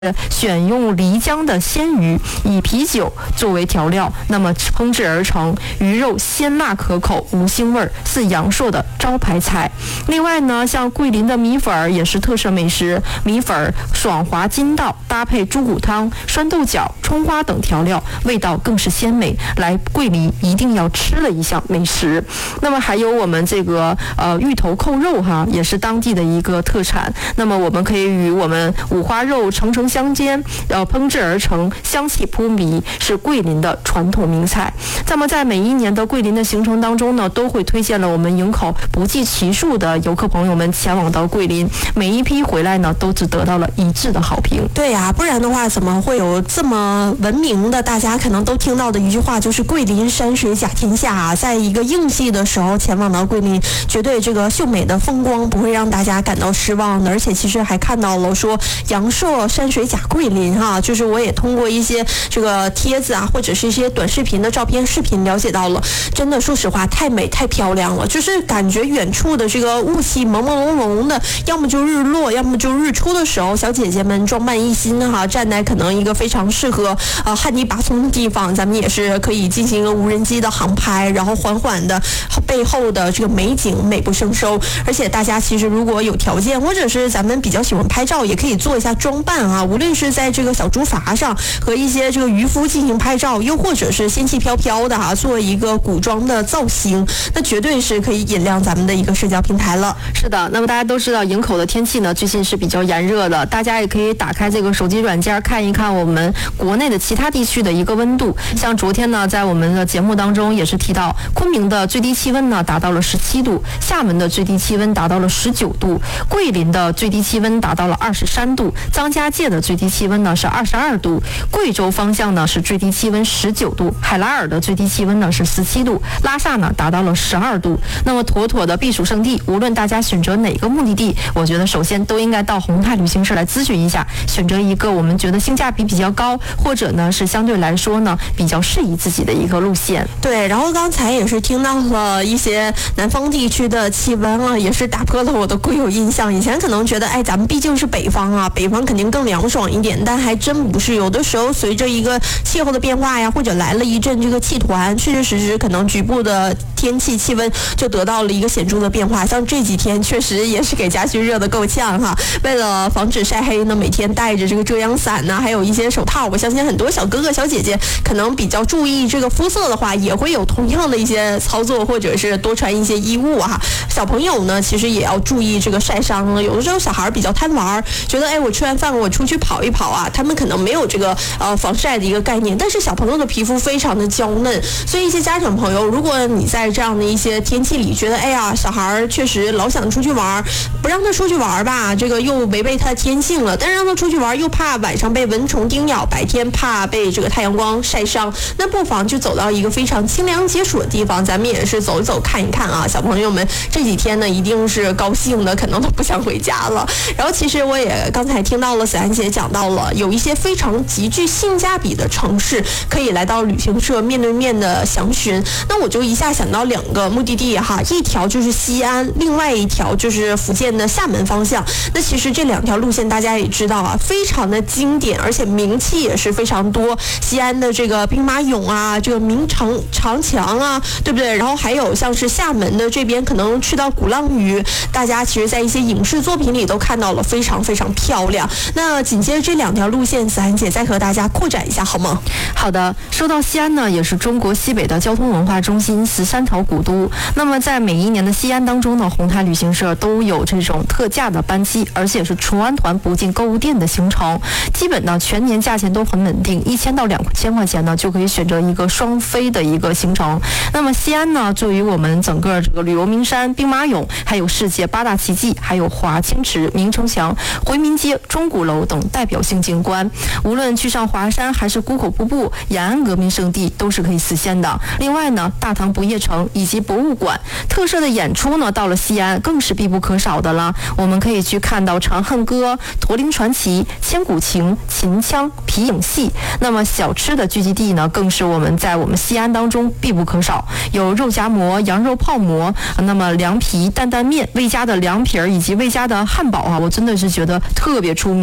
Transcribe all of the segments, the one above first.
选用漓江的鲜鱼，以啤酒作为调料，那么烹制而成，鱼肉鲜辣可口，无腥味，是阳朔的招牌菜。另外呢，像桂林的米粉儿也是特色美食，米粉儿爽滑筋道，搭配猪骨汤、酸豆角、葱花等调料，味道更是鲜美。来桂林一定要吃的一项美食。那么还有我们这个芋头扣肉哈，也是当地的一个特产。那么我们可以与我们五花肉层层相间，烹制而成，香气扑鼻，是桂林的传统名菜。那么在每一年的桂林的行程当中呢，都会推荐了我们营口不计其数的游客朋友们前往到桂林，每一批回来呢，都只得到了一致的好评。 对呀，不然的话，怎么会有这么闻名的？大家可能都听到的一句话就是"桂林山水甲天下"啊。在一个应季的时候前往到桂林，绝对这个秀美的风光不会让大家感到失望的。而且其实还看到了说阳朔山水甲桂林哈，就是我也通过一些这个帖子啊，或者是一些短视频的照片、视频了解到了，真的说实话太美太漂亮了，就是感觉远处的这个雾气朦朦胧胧的，要么就日落，要么就日出的时候，小姐姐们装扮一新哈，站在可能一个非常适合汉尼拔松的地方，咱们也是可以进行一个无人机的航拍，然后缓缓的背后的这个美景美不胜收。而且大家其实如果有条件，或者是咱们比较喜欢拍照，也可以做一下装扮啊，无论是在这个小竹筏上和一些这个渔夫进行拍照，又或者是仙气飘飘的做一个古装的造型，那绝对是可以引亮咱们的一个社交平台了。 是的，那么大家都知道营口的天气呢，最近是比较炎热的，大家也可以打开这个手机软件看一看我们国内的其他地区的一个温度。像昨天呢，在我们的节目当中也是提到，昆明的最低气温呢达到了17度，厦门的最低气温达到了19度，桂林的最低气温达到了23度，张家界的最低气温呢是22度，贵州方向呢是最低气温19度，海拉尔的最低气温呢是17度，拉萨呢达到了12度。那么妥妥的避暑胜地，无论大家选择哪个目的地，我觉得首先都应该到宏泰旅行社来咨询一下，选择一个我们觉得性价比比较高，或者呢是相对来说呢比较适宜自己的一个路线。 对，然后刚才也是听到了一些南方地区的气温了，也是打破了我的固有印象。以前可能觉得咱们毕竟是北方啊，北方肯定更凉爽一点，但还真不是。有的时候随着一个气候的变化呀，或者来了一阵这个气团，确确实实可能局部的天气气温就得到了一个显著的变化。像这几天确实也是给家居热得够呛哈。为了防止晒黑呢，每天带着这个遮阳伞呢，还有一些手套。我相信很多小哥哥小姐姐可能比较注意这个肤色的话，也会有同样的一些操作，或者是多穿一些衣物哈。小朋友呢，其实也要注意这个晒伤了。有的时候小孩比较贪玩，觉得我吃完饭我出去跑一跑啊，他们可能没有这个防晒的一个概念，但是小朋友的皮肤非常的娇嫩，所以一些家长朋友，如果你在这样的一些天气里觉得小孩确实老想出去玩，不让他出去玩吧，这个又违背他的天性了，但是让他出去玩又怕晚上被蚊虫叮咬，白天怕被这个太阳光晒伤，那不妨就走到一个非常清凉解暑的地方，咱们也是走一走看一看啊。小朋友们这几天呢一定是高兴的，可能都不想回家了。然后其实我也刚才听到了子安姐讲到了，有一些非常极具性价比的城市可以来到旅行社面对面的详询。那我就一下想到2个目的地哈，一条就是西安，另外一条就是福建的厦门方向。那其实这2条路线大家也知道啊，非常的经典，而且名气也是非常多。西安的这个兵马俑啊，这个明长墙啊，对不对？然后还有像是厦门的这边，可能去到鼓浪屿，大家其实在一些影视作品里都看到了，非常非常漂亮。那紧接着这2条路线，子安姐再和大家扩展一下好吗？ 好的，说到西安呢，也是中国西北的交通文化中心，13条古都。那么在每一年的西安当中呢，宏泰旅行社都有这种特价的班机，而且是纯安团不进购物店的行程，基本呢全年价钱都很稳定，1000到2000块钱呢就可以选择一个双飞的一个行程。那么西安呢，作为我们整个这个旅游名山，兵马俑，还有世界8大奇迹，还有华清池、明城墙、回民街、钟鼓楼等代表性景观，无论去上华山还是沽口瀑布、延安革命圣地，都是可以实现的。另外呢，大唐不夜城以及博物馆特色的演出呢，到了西安更是必不可少的了。我们可以去看到《长恨歌》、驼铃传奇、千古情、秦腔、皮影戏。那么小吃的聚集地呢，更是我们在我们西安当中必不可少，有肉夹馍、羊肉泡馍，那么凉皮、担担面、魏家的凉皮儿以及魏家的汉堡啊，我真的是觉得特别出名。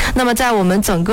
那么在我们整个